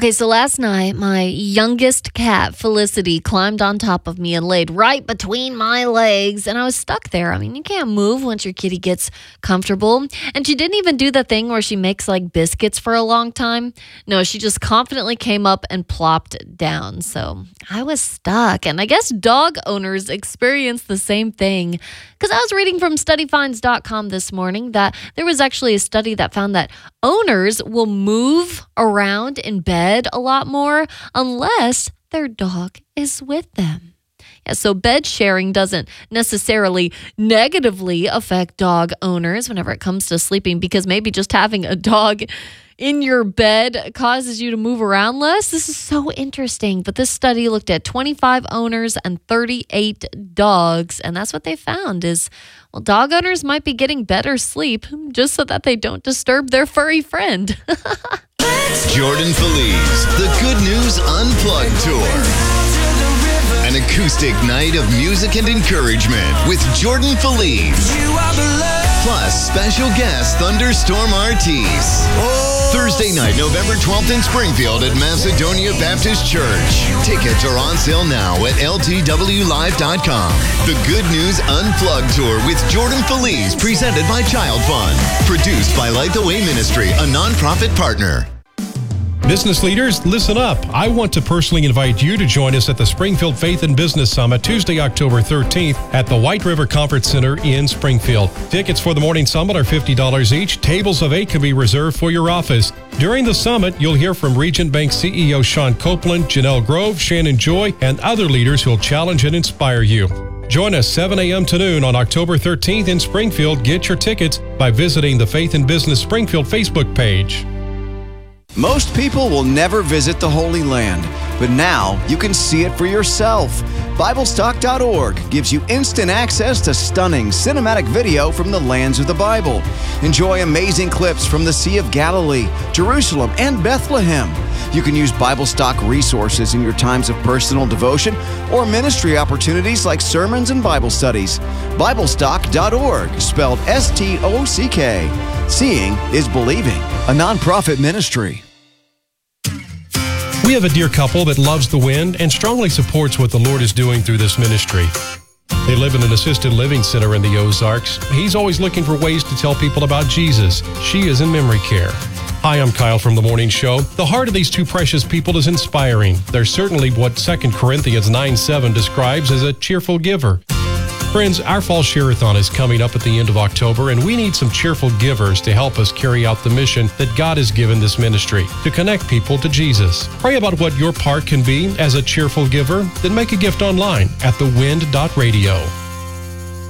Okay, so last night, my youngest cat, Felicity, climbed on top of me and laid right between my legs, and I was stuck there. I mean, you can't move once your kitty gets comfortable. And she didn't even do the thing where she makes like biscuits for a long time. No, she just confidently came up and plopped down. So I was stuck, and I guess dog owners experience the same thing. Because I was reading from studyfinds.com this morning that there was actually a study that found that owners will move around in bed a lot more unless their dog is with them. Yeah, so bed sharing doesn't necessarily negatively affect dog owners whenever it comes to sleeping, because maybe just having a dog in your bed causes you to move around less. This is so interesting. But this study looked at 25 owners and 38 dogs, and that's what they found is, well, dog owners might be getting better sleep just so that they don't disturb their furry friend. Jordan Feliz, the Good News Unplugged Tour. An acoustic night of music and encouragement with Jordan Feliz. Plus special guest Thunderstorm Artis. Thursday night, November 12th in Springfield at Macedonia Baptist Church. Tickets are on sale now at ltwlive.com. The Good News Unplugged Tour with Jordan Feliz, presented by Child Fund. Produced by Light the Way Ministry, a nonprofit partner. Business leaders, listen up. I want to personally invite you to join us at the Springfield Faith and Business Summit Tuesday, October 13th at the White River Conference Center in Springfield. Tickets for the morning summit are $50 each. Tables of 8 can be reserved for your office. During the summit, you'll hear from Regent Bank CEO Sean Copeland, Janelle Grove, Shannon Joy, and other leaders who'll challenge and inspire you. Join us 7 a.m. to noon on October 13th in Springfield. Get your tickets by visiting the Faith and Business Springfield Facebook page. Most people will never visit the Holy Land, but now you can see it for yourself. BibleStock.org gives you instant access to stunning cinematic video from the lands of the Bible. Enjoy amazing clips from the Sea of Galilee, Jerusalem, and Bethlehem. You can use BibleStock resources in your times of personal devotion or ministry opportunities like sermons and Bible studies. BibleStock.org, spelled S-T-O-C-K. Seeing is believing, a nonprofit ministry. We have a dear couple that loves the wind and strongly supports what the Lord is doing through this ministry. They live in an assisted living center in the Ozarks. He's always looking for ways to tell people about Jesus. She is in memory care. Hi, I'm Kyle from The Morning Show. The heart of these two precious people is inspiring. They're certainly what 2 Corinthians 9:7 describes as a cheerful giver. Friends, our Fall Share-a-thon is coming up at the end of October, and we need some cheerful givers to help us carry out the mission that God has given this ministry, to connect people to Jesus. Pray about what your part can be as a cheerful giver, then make a gift online at thewind.radio.